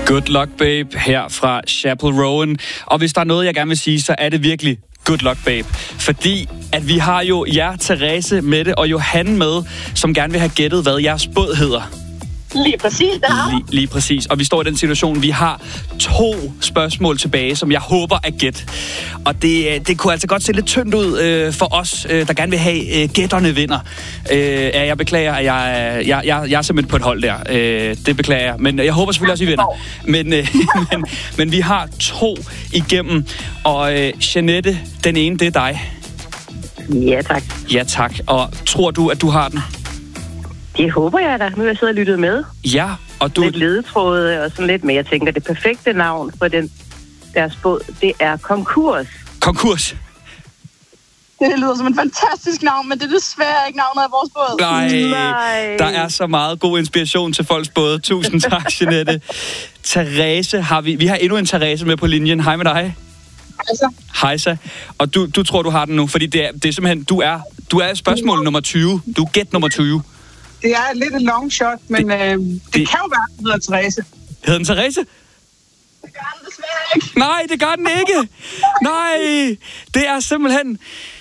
Good Luck Babe her fra Chapel Rowan. Og hvis der er noget, jeg gerne vil sige, så er det virkelig Good Luck Babe. Fordi at vi har jo jer, Therese, Mette og Johan med, som gerne vil have gættet, hvad jeres båd hedder. Lige præcis, det har lige præcis. Og vi står i den situation, vi har 2 spørgsmål tilbage, som jeg håber er gæt. Og det kunne altså godt se lidt tyndt ud for os, der gerne vil have gætterne vinder. Jeg beklager, at jeg er simpelthen på et hold der. Det beklager jeg. Men jeg håber selvfølgelig også, I vinder. Men vi har 2 igennem. Og Jeanette, den ene, det er dig. Ja, tak. Ja, tak. Og tror du, at du har den? Det håber jeg da. Nu har jeg siddet og lyttet med. Ja, og du... Lidt ledetråde og sådan lidt, men jeg tænker, det perfekte navn for deres båd, det er Konkurs. Konkurs? Det lyder som en fantastisk navn, men det er desværre ikke navnet af vores båd. Nej, der er så meget god inspiration til folks både. Tusind tak, Jeanette. Therese har vi har endnu en Therese med på linjen. Hej med dig. Hejsa. Og du tror, du har den nu, fordi det er simpelthen, du er spørgsmål nummer 20. Du er gæt nummer 20. Det er lidt et long shot, men det kan jo være, den hedder Therese. Hedder den Therese? Det gør den desværre ikke. Nej, det gør den ikke. Nej, det er simpelthen...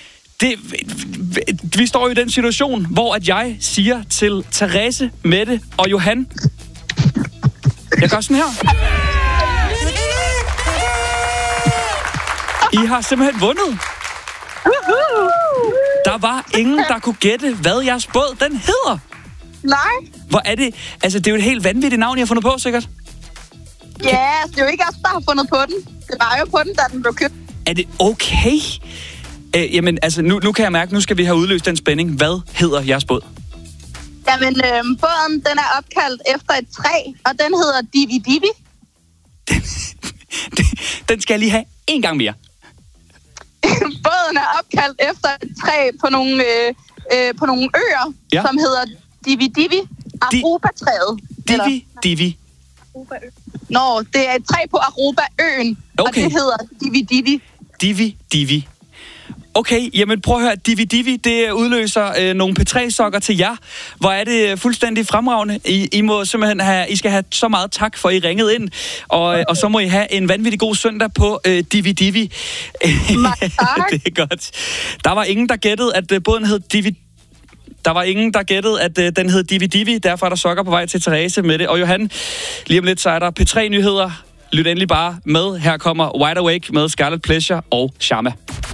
Vi står i den situation, hvor at jeg siger til Therese, Mette og Johan... Jeg gør sådan her. I har simpelthen vundet. Der var ingen, der kunne gætte, hvad jeres båd den hedder. Nej. Hvor er det? Altså, det er jo et helt vanvittigt navn, I har fundet på, sikkert. Ja, det er jo ikke os, der har fundet på den. Det var jo på den, da den blev købt. Er det okay? Jamen, altså, nu kan jeg mærke, nu skal vi have udløst den spænding. Hvad hedder jeres båd? Jamen, båden, den er opkaldt efter et træ, og den hedder Divi Divi. Den skal jeg lige have en gang mere. Båden er opkaldt efter et træ på nogle øer, ja, som hedder Divi Divi. Aruba-træet. Divi. Nå, det er et træ på Aruba-øen, okay, og det hedder Divi Divi. Divi. Okay, jamen prøv at høre, Divi, det udløser nogle P3-sokker til jer. Hvor er det fuldstændig fremragende. I må simpelthen I skal have så meget tak for, I ringede ind. Og så må I have en vanvittig god søndag på Divi. Det er godt. Der var ingen, der gættede, at båden hed Divi. Der var ingen, der gættede, at den hed Divi. Derfor er der sokker på vej til Therese, Mette og Johan. Lige om lidt, så er der P3-nyheder. Lyt endelig bare med. Her kommer Wide Awake med Scarlet Pleasure og Sharma.